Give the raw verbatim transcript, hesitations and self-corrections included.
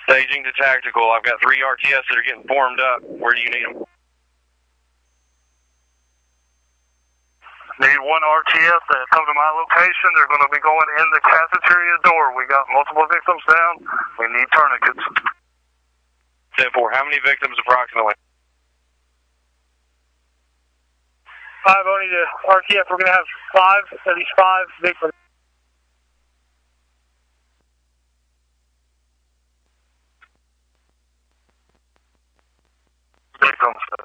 Staging to tactical. I've got three R T S that are getting formed up. Where do you need them? Need one R T S to come to my location. They're going to be going in the cafeteria door. We got multiple victims down. We need tourniquets. ten four, how many victims approximately? Five only to R T F. We're going to have five, at least five victims. Victims.